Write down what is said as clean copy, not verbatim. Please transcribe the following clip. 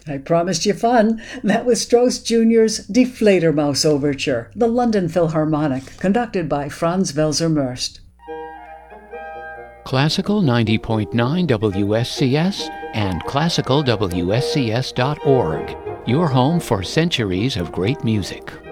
I promised you fun. That was Strauss Jr.'s Die Fledermaus Overture, the London Philharmonic, conducted by Franz Welser-Möst. Classical 90.9 WSCS and classicalwscs.org, your home for centuries of great music.